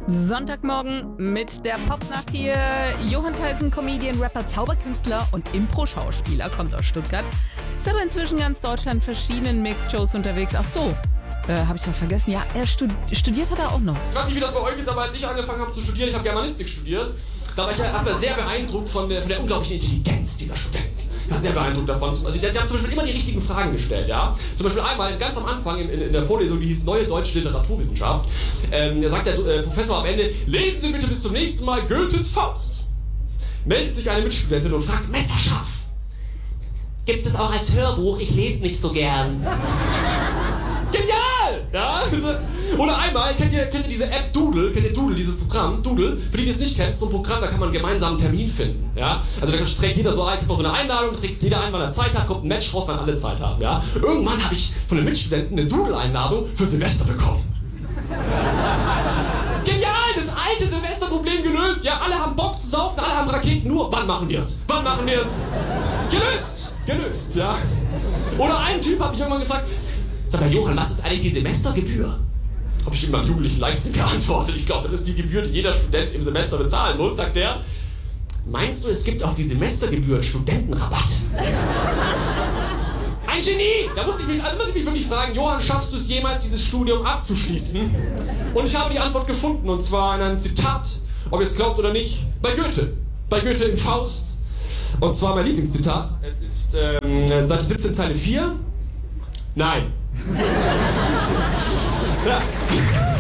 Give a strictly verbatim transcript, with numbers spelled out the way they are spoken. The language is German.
Sonntagmorgen mit der Popnacht hier. Johann Theisen, Comedian, Rapper, Zauberkünstler und Impro-Schauspieler, kommt aus Stuttgart. Ist aber inzwischen ganz Deutschland verschiedenen Mixed-Shows unterwegs. Ach so, äh, habe ich was vergessen? Ja, er stud- studiert hat er auch noch. Ich weiß nicht, wie das bei euch ist, aber als ich angefangen habe zu studieren, ich habe Germanistik studiert, da war ich ja erstmal sehr beeindruckt von der, von der unglaublichen Intelligenz dieser Studenten. Ich war sehr beeindruckt davon. Also der, der hat zum Beispiel immer die richtigen Fragen gestellt, ja. Zum Beispiel einmal, ganz am Anfang in, in, in der Vorlesung, die hieß Neue Deutsche Literaturwissenschaft, ähm, da sagt der äh, Professor am Ende, lesen Sie bitte bis zum nächsten Mal Goethes Faust. Meldet sich eine Mitstudentin und fragt, messerscharf. Gibt's das auch als Hörbuch? Ich lese nicht so gern. Genial! Ja? Oder einmal, kennt ihr, kennt ihr diese App Doodle? Kennt ihr Doodle, dieses Programm? Doodle? Für die, die es nicht kennen, ist so ein Programm, da kann man einen gemeinsamen Termin finden. Ja? Also da trägt jeder so ein, kriegt noch so eine Einladung, trägt jeder ein, wann er Zeit hat, kommt ein Match raus, wann alle Zeit haben. Ja? Irgendwann habe ich von den Mitstudenten eine Doodle-Einladung für Silvester bekommen. Genial! Das alte Silvesterproblem gelöst! Ja, alle haben Bock zu saufen, alle haben Raketen, nur wann machen wir's? Wann machen wir's? Gelöst! Gelöst, ja. Oder ein Typ hat mich irgendwann gefragt, sag mal, Johann, was ist eigentlich die Semestergebühr? Habe ich ihm beim jugendlichen Leichtsinn geantwortet. Ich glaube, das ist die Gebühr, die jeder Student im Semester bezahlen muss, sagt der. Meinst du, es gibt auf die Semestergebühr Studentenrabatt? Ein Genie! Da muss ich mich, also muss ich mich wirklich fragen, Johann, schaffst du es jemals, dieses Studium abzuschließen? Und ich habe die Antwort gefunden, und zwar in einem Zitat, ob ihr es glaubt oder nicht, bei Goethe. Bei Goethe im Faust. Und zwar mein Lieblingszitat. Es ist ähm, Seite siebzehn, Zeile vier. Nein. Ja.